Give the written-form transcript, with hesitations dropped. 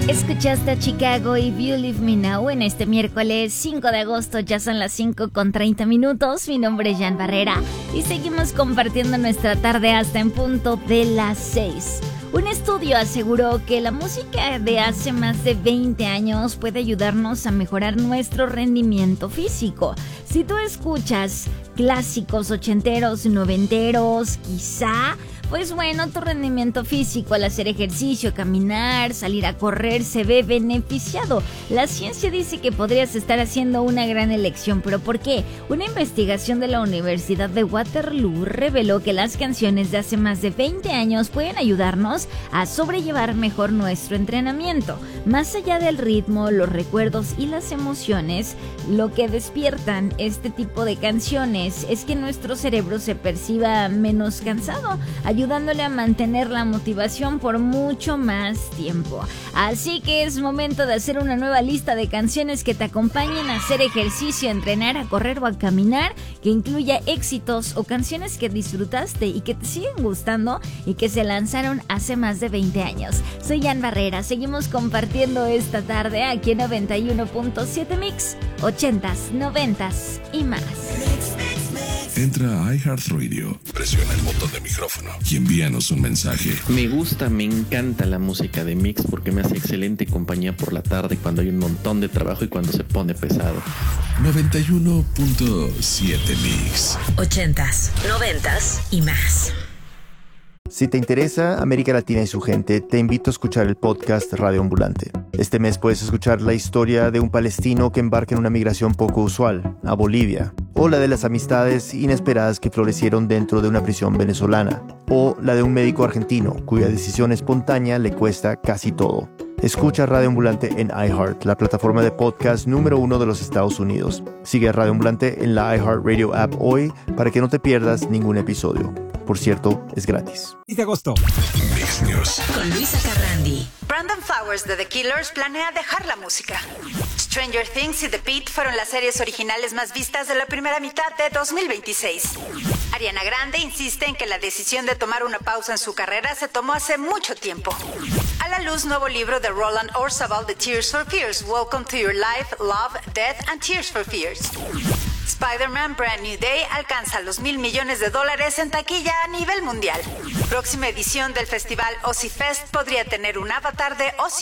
Escuchaste a Chicago y You Leave Me Now en este miércoles 5 de agosto, ya son las 5:30. Mi nombre es Jan Barrera y seguimos compartiendo nuestra tarde hasta en punto de las 6. Un estudio aseguró que la música de hace más de 20 años puede ayudarnos a mejorar nuestro rendimiento físico. Si tú escuchas clásicos ochenteros, noventeros, quizá, pues bueno, tu rendimiento físico al hacer ejercicio, caminar, salir a correr se ve beneficiado. La ciencia dice que podrías estar haciendo una gran elección, pero ¿por qué? Una investigación de la Universidad de Waterloo reveló que las canciones de hace más de 20 años pueden ayudarnos a sobrellevar mejor nuestro entrenamiento. Más allá del ritmo, los recuerdos y las emociones, lo que despiertan este tipo de canciones es que nuestro cerebro se perciba menos cansado, ayudándole a mantener la motivación por mucho más tiempo. Así que es momento de hacer una nueva lista de canciones que te acompañen a hacer ejercicio, a entrenar, a correr o a caminar, que incluya éxitos o canciones que disfrutaste y que te siguen gustando y que se lanzaron hace más de 20 años. Soy Jan Barrera, seguimos compartiendo esta tarde aquí en 91.7 Mix, 80s, 90s y más. Entra a iHeartRadio, presiona el botón de micrófono y envíanos un mensaje. Me encanta la música de Mix porque me hace excelente compañía por la tarde cuando hay un montón de trabajo y cuando se pone pesado. 91.7 Mix. 80s, 90s y más. Si te interesa América Latina y su gente, te invito a escuchar el podcast Radio Ambulante. Este mes puedes escuchar la historia de un palestino que embarca en una migración poco usual, a Bolivia, o la de las amistades inesperadas que florecieron dentro de una prisión venezolana, o la de un médico argentino cuya decisión espontánea le cuesta casi todo. Escucha Radio Ambulante en iHeart, la plataforma de podcast número 1 de los Estados Unidos. Sigue a Radio Ambulante en la iHeartRadio app hoy para que no te pierdas ningún episodio. Por cierto, es gratis. 6 de agosto. Mix News. Con Luisa Carrandi. Brandon Flowers de The Killers planea dejar la música. Stranger Things y The Pitt fueron las series originales más vistas de la primera mitad de 2026. Ariana Grande insiste en que la decisión de tomar una pausa en su carrera se tomó hace mucho tiempo. A la luz, nuevo libro de Roland Orzabal de Tears for Fears, Welcome to Your Life, Love, Death and Tears for Fears. Spider-Man Brand New Day alcanza los $1,000 millones en taquilla a nivel mundial. Próxima edición del festival Ozzy Fest podría tener un avatar de Ozzy